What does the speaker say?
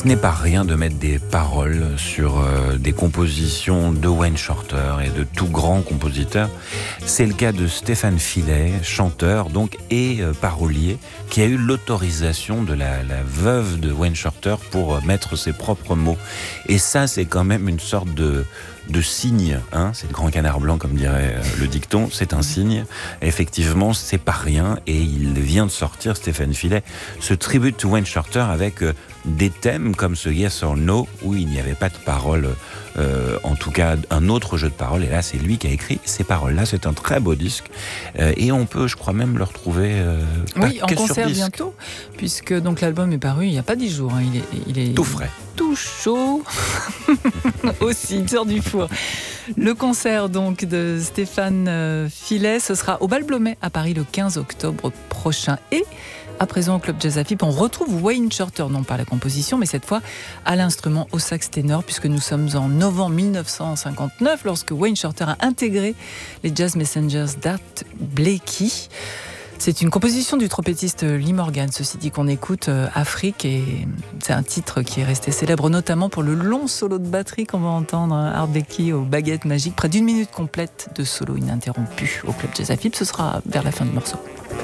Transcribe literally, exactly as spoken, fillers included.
Ce n'est pas rien de mettre des paroles sur euh, des compositions de Wayne Shorter et de tout grands compositeurs. C'est le cas de Stéphane Filet, chanteur donc et euh, parolier, qui a eu l'autorisation de la, la veuve de Wayne Shorter pour euh, mettre ses propres mots. Et ça, c'est quand même une sorte de de signe, hein, c'est le grand canard blanc comme dirait euh, le dicton, c'est un signe. Effectivement, c'est pas rien et il vient de sortir, Stéphane Filet, ce tribute to Wayne Shorter avec euh, des thèmes comme ce Yes or No où il n'y avait pas de paroles, euh, en tout cas un autre jeu de paroles, et là c'est lui qui a écrit ces paroles-là. C'est un très beau disque euh, et on peut, je crois même le retrouver euh, oui, en que sur concert disque. bientôt, puisque donc l'album est paru il n'y a pas dix jours, hein. il, est, il est Tout frais, tout chaud aussi, il sort du four. Le concert donc de Stéphane Filet, ce sera au Bal Blomet à Paris le quinze octobre prochain. Et à présent au Club Jazz Afib, on retrouve Wayne Shorter, non pas à la composition, mais cette fois à l'instrument, au sax ténor, puisque nous sommes en novembre dix-neuf cent cinquante-neuf, lorsque Wayne Shorter a intégré les Jazz Messengers d'Art Blakey. C'est une composition du trompettiste Lee Morgan, ceci dit, qu'on écoute, euh, Afrique, et c'est un titre qui est resté célèbre notamment pour le long solo de batterie qu'on va entendre, hein, Art Blakey aux baguettes magiques, près d'une minute complète de solo ininterrompu au Club Jazz Afib. Ce sera vers la fin du morceau.